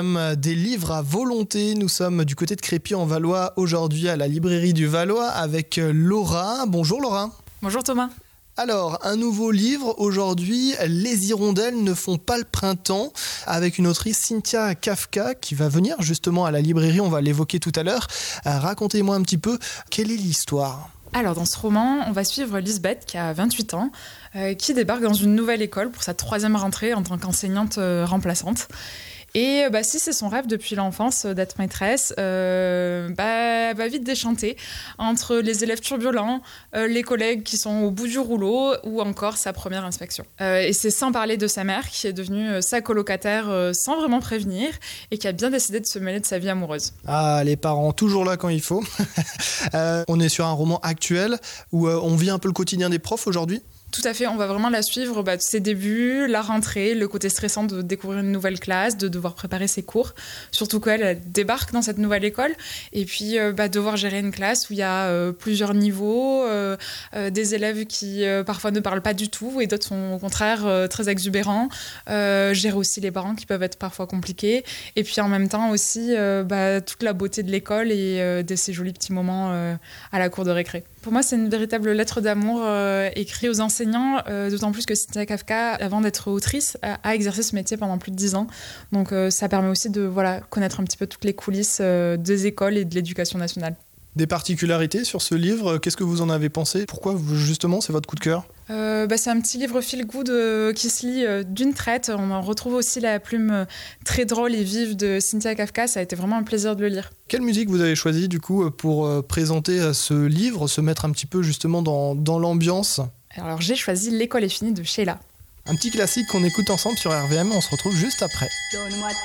Des livres à volonté. Nous sommes du côté de Crépy-en-Valois aujourd'hui à la librairie du Valois avec Laura. Bonjour Laura. Bonjour Thomas. Alors, un nouveau livre aujourd'hui, Les hirondelles ne font pas le printemps, avec une autrice Cynthia Kafka qui va venir justement à la librairie, on va l'évoquer tout à l'heure. Racontez-moi un petit peu, quelle est l'histoire ? Alors dans ce roman, on va suivre Lisbeth qui a 28 ans, qui débarque dans une nouvelle école pour sa 3e rentrée en tant qu'enseignante remplaçante. Et si c'est son rêve depuis l'enfance d'être maîtresse, elle va vite déchanter entre les élèves turbulents, les collègues qui sont au bout du rouleau ou encore sa première inspection. Et c'est sans parler de sa mère qui est devenue sa colocataire sans vraiment prévenir et qui a bien décidé de se mêler de sa vie amoureuse. Ah, les parents toujours là quand il faut. On est sur un roman actuel où on vit un peu le quotidien des profs aujourd'hui. Tout à fait, on va vraiment la suivre, ses débuts, la rentrée, le côté stressant de découvrir une nouvelle classe, de devoir préparer ses cours, surtout qu'elle débarque dans cette nouvelle école, et puis devoir gérer une classe où il y a plusieurs niveaux, des élèves qui parfois ne parlent pas du tout, et d'autres sont au contraire très exubérants, gérer aussi les parents qui peuvent être parfois compliqués, et puis en même temps aussi toute la beauté de l'école et de ces jolis petits moments à la cour de récré. Pour moi, c'est une véritable lettre d'amour écrite aux enseignants, d'autant plus que Cynthia Kafka, avant d'être autrice, a exercé ce métier pendant plus de 10 ans. Donc ça permet aussi de connaître un petit peu toutes les coulisses des écoles et de l'éducation nationale. Des particularités sur ce livre, qu'est-ce que vous en avez pensé ? Pourquoi justement c'est votre coup de cœur ? C'est un petit livre feel-good qui se lit d'une traite. On en retrouve aussi la plume très drôle et vive de Cynthia Kafka. Ça a été vraiment un plaisir de le lire. Quelle musique vous avez choisi du coup pour présenter ce livre, se mettre un petit peu justement dans l'ambiance ? Alors j'ai choisi L'école est finie de Sheila. Un petit classique qu'on écoute ensemble sur RVM, on se retrouve juste après.